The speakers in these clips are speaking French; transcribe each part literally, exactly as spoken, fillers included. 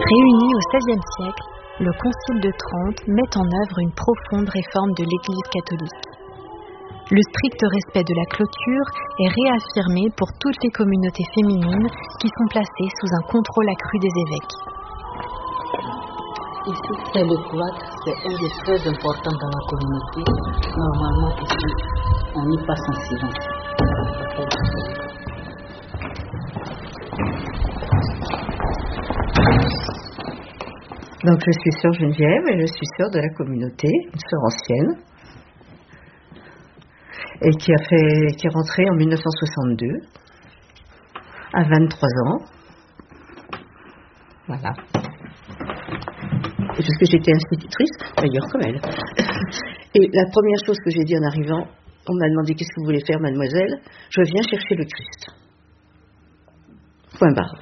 Réuni au seizième siècle, le Concile de Trente met en œuvre une profonde réforme de l'Église catholique. Le strict respect de la clôture est réaffirmé pour toutes les communautés féminines qui sont placées sous un contrôle accru des évêques. Ici, c'est le cloître, c'est un des très importants dans la communauté. Normalement, ici, on y passe en silence. Donc je suis sœur Geneviève et je suis sœur de la communauté, une sœur ancienne, et qui a fait, qui est rentrée en mille neuf cent soixante-deux, à vingt-trois ans. Voilà. Et parce que j'étais institutrice, d'ailleurs comme elle. Et la première chose que j'ai dit en arrivant, on m'a demandé qu'est-ce que vous voulez faire, mademoiselle. Je viens chercher le Christ. Point barre.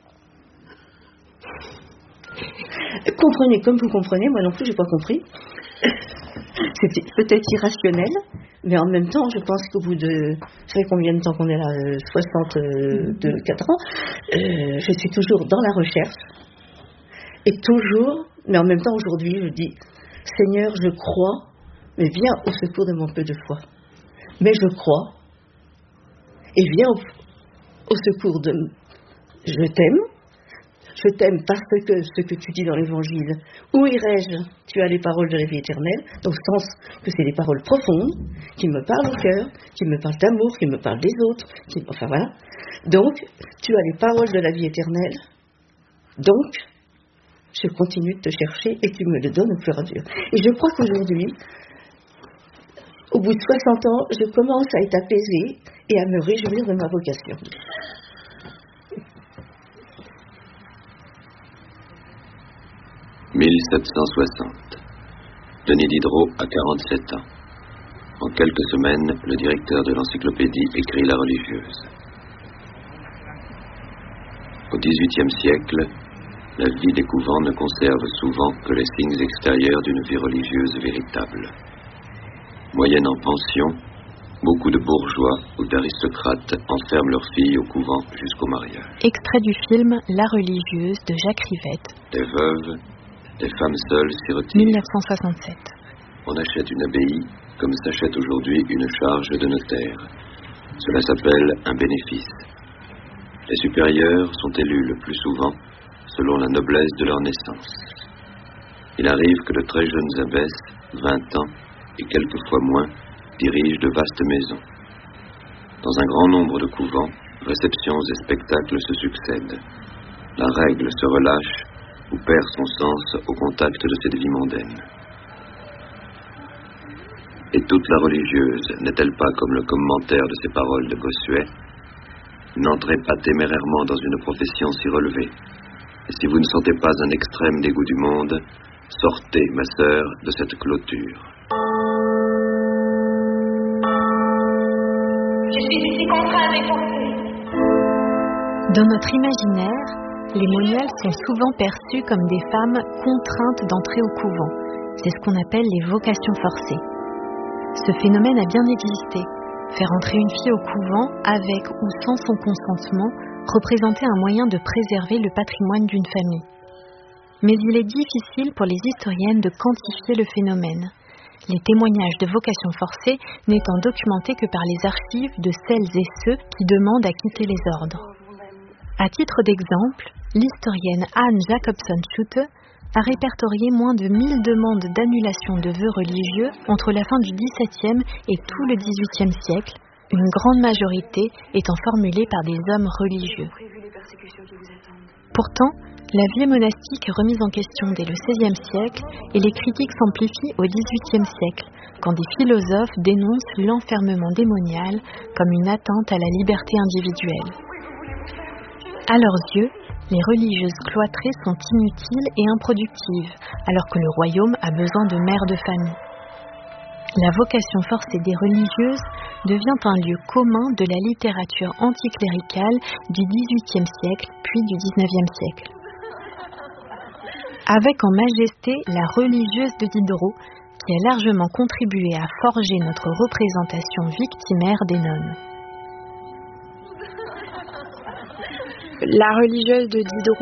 Comprenez comme vous comprenez, moi non plus j'ai pas compris. C'était peut-être irrationnel, mais en même temps je pense qu'au bout de, je sais combien de temps qu'on est là, soixante-quatre ans, euh, je suis toujours dans la recherche et toujours, mais en même temps aujourd'hui je dis Seigneur je crois, mais viens au secours de mon peu de foi. Mais je crois et viens au, au secours de je t'aime. Je t'aime parce que ce que tu dis dans l'évangile, où irai-je? Tu as les paroles de la vie éternelle, dans le sens que c'est des paroles profondes, qui me parlent au cœur, qui me parlent d'amour, qui me parlent des autres, qui, enfin voilà. Donc, tu as les paroles de la vie éternelle, donc, je continue de te chercher et tu me le donnes au fur et à mesure. Et je crois qu'aujourd'hui, au bout de soixante ans, je commence à être apaisée et à me réjouir de ma vocation. mille sept cent soixante. Denis Diderot a quarante-sept ans. En quelques semaines, le directeur de l'encyclopédie écrit La religieuse. Au dix-huitième siècle, la vie des couvents ne conserve souvent que les signes extérieurs d'une vie religieuse véritable. Moyennant pension, beaucoup de bourgeois ou d'aristocrates enferment leurs filles au couvent jusqu'au mariage. Extrait du film La religieuse de Jacques Rivette. Des veuves, des femmes seules s'y retirent. mille neuf cent soixante-sept. On achète une abbaye comme s'achète aujourd'hui une charge de notaire. Cela s'appelle un bénéfice. Les supérieurs sont élus le plus souvent selon la noblesse de leur naissance. Il arrive que de très jeunes abbesses, vingt ans et quelquefois moins, dirigent de vastes maisons. Dans un grand nombre de couvents, réceptions et spectacles se succèdent. La règle se relâche ou perd son sens au contact de cette vie mondaine. Et toute la religieuse n'est-elle pas comme le commentaire de ces paroles de Bossuet? N'entrez pas témérairement dans une profession si relevée. Et si vous ne sentez pas un extrême dégoût du monde, sortez, ma sœur, de cette clôture. Je suis ici contrainte et forcée. Dans notre imaginaire, les moniales sont souvent perçues comme des femmes contraintes d'entrer au couvent. C'est ce qu'on appelle les vocations forcées. Ce phénomène a bien existé. Faire entrer une fille au couvent avec ou sans son consentement représentait un moyen de préserver le patrimoine d'une famille. Mais il est difficile pour les historiennes de quantifier le phénomène. Les témoignages de vocations forcées n'étant documentés que par les archives de celles et ceux qui demandent à quitter les ordres. À titre d'exemple, l'historienne Anne Jacobson-Schutte a répertorié moins de mille demandes d'annulation de vœux religieux entre la fin du dix-septième et tout le dix-huitième siècle, une grande majorité étant formulée par des hommes religieux. Pourtant, la vie monastique est remise en question dès le seizième siècle et les critiques s'amplifient au dix-huitième siècle, quand des philosophes dénoncent l'enfermement démonial comme une atteinte à la liberté individuelle. À leurs yeux, les religieuses cloîtrées sont inutiles et improductives, alors que le royaume a besoin de mères de famille. La vocation forcée des religieuses devient un lieu commun de la littérature anticléricale du dix-huitième siècle puis du dix-neuvième siècle. Avec en majesté la religieuse de Diderot, qui a largement contribué à forger notre représentation victimaire des nonnes. La religieuse de Diderot